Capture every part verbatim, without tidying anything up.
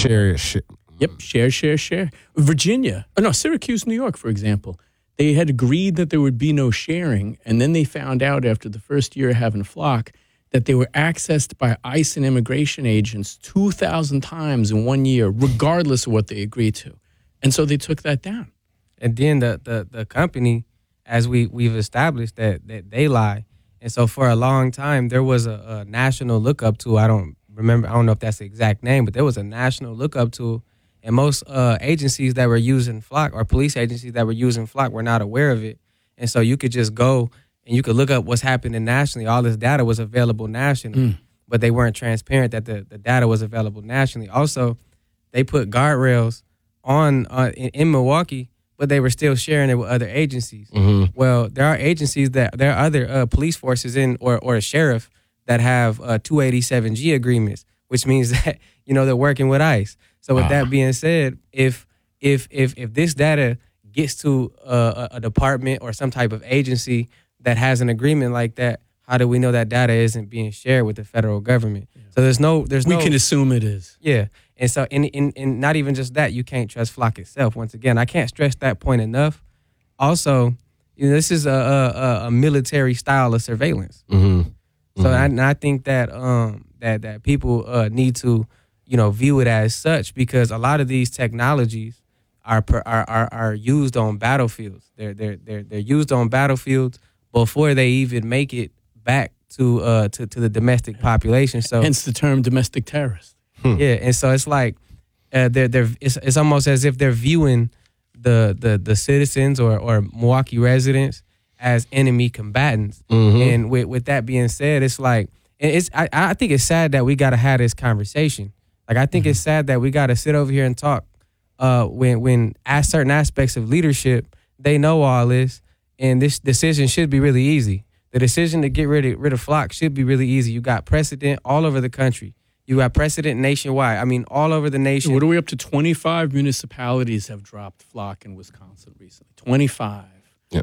Share, share. Yep, share, share, share. Virginia, oh no, Syracuse, New York, for example. They had agreed that there would be no sharing, and then they found out after the first year of having Flock that they were accessed by ICE and immigration agents two thousand times in one year, regardless of what they agreed to. And so they took that down. And then the the, the company, as we, we've established, that, that they lie. And so for a long time, there was a, a national lookup tool. I don't remember, I don't know if that's the exact name, but there was a national lookup tool. And most uh, agencies that were using Flock, or police agencies that were using Flock, were not aware of it. And so you could just go and you could look up what's happening nationally. All this data was available nationally, mm. but they weren't transparent that the, the data was available nationally. Also, they put guardrails on uh, in, in Milwaukee, but they were still sharing it with other agencies. Mm-hmm. Well, there are agencies that there are other uh, police forces in, or or a sheriff that have uh, two eighty-seven G agreements, which means that you know they're working with ICE. So with uh. that being said, if if if if this data gets to a, a department or some type of agency that has an agreement like that, how do we know that data isn't being shared with the federal government? Yeah. So there's no there's we no, can assume it is. Yeah. And so, in, in, in not even just that, you can't trust Flock itself. Once again, I can't stress that point enough. Also, you know, this is a, a, a military style of surveillance. Mm-hmm. So, mm-hmm. I, and I think that um, that that people uh, need to, you know, view it as such, because a lot of these technologies are per, are, are are used on battlefields. They're they're they're they're used on battlefields before they even make it back to uh to, to the domestic population. So, hence the term domestic terrorist. Hmm. Yeah, and so it's like uh, they're they're it's, it's almost as if they're viewing the the the citizens or or Milwaukee residents as enemy combatants. Mm-hmm. And with with that being said, it's like it's I, I think it's sad that we got to have this conversation. Like I think mm-hmm. it's sad that we got to sit over here and talk uh, when when as certain aspects of leadership they know all this, and this decision should be really easy. The decision to get rid of rid of Flock should be really easy. You got precedent all over the country. You got precedent nationwide. I mean, all over the nation. What are we up to? twenty-five municipalities have dropped Flock in Wisconsin recently. twenty-five. Yeah.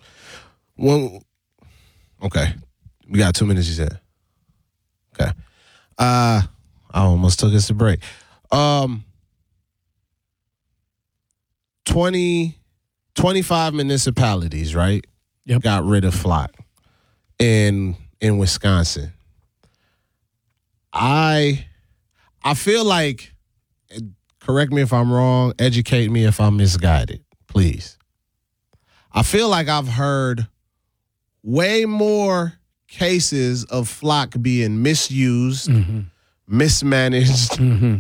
Well, okay. We got two minutes, you said. Okay. Uh, I almost took us a break. Um, twenty, twenty-five municipalities, right? Yep. Got rid of Flock in in Wisconsin. I I feel like, correct me if I'm wrong, educate me if I'm misguided, please. I feel like I've heard way more cases of Flock being misused, mm-hmm. mismanaged, mm-hmm.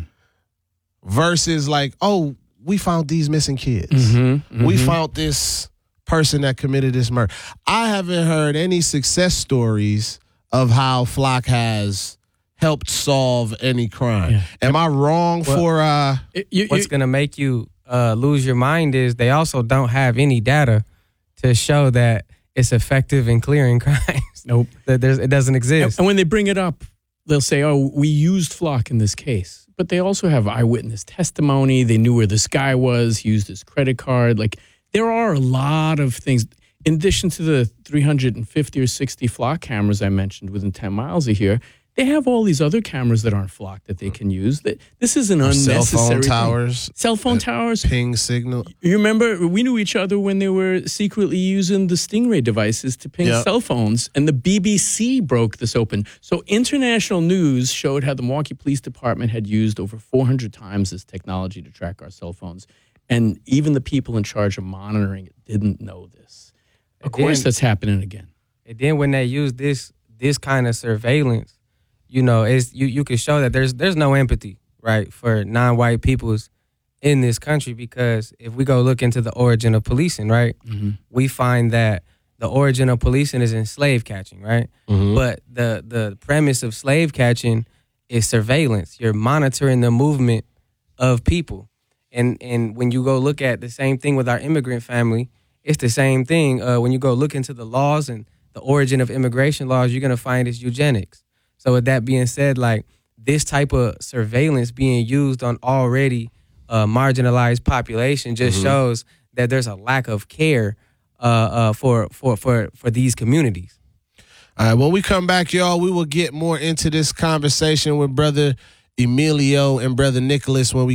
versus like, oh, we found these missing kids. Mm-hmm. Mm-hmm. We found this person that committed this murder. I haven't heard any success stories of how Flock has helped solve any crime. Yeah. Am I wrong well, for uh it, you, what's going to make you uh, lose your mind is they also don't have any data to show that it's effective in clearing crimes. Nope. That there's, it doesn't exist. And when they bring it up, they'll say, oh, we used Flock in this case. But they also have eyewitness testimony. They knew where this guy was, he used his credit card. Like, there are a lot of things. In addition to the three hundred fifty or sixty Flock cameras I mentioned within ten miles of here, they have all these other cameras that aren't Flock that they can use. That This is an unnecessary Cell phone towers. Thing. Cell phone towers. Ping signal. You remember, we knew each other when they were secretly using the Stingray devices to ping yep. cell phones, and the B B C broke this open. So international news showed how the Milwaukee Police Department had used over four hundred times this technology to track our cell phones. And even the people in charge of monitoring it didn't know this. Of and course, then, that's happening again. And then when they use this this kind of surveillance, you know, it's, you, you can show that there's there's no empathy, right, for non-white peoples in this country, because if we go look into the origin of policing, right, mm-hmm. we find that the origin of policing is in slave catching, right? Mm-hmm. But the, the premise of slave catching is surveillance. You're monitoring the movement of people. And and when you go look at the same thing with our immigrant family, it's the same thing. Uh, when you go look into the laws and the origin of immigration laws, you're going to find it's eugenics. So with that being said, like, this type of surveillance being used on already uh, marginalized population just mm-hmm. shows that there's a lack of care uh, uh, for, for, for, for these communities. All right, when we come back, y'all, we will get more into this conversation with Brother Emilio and Brother Nicholas when we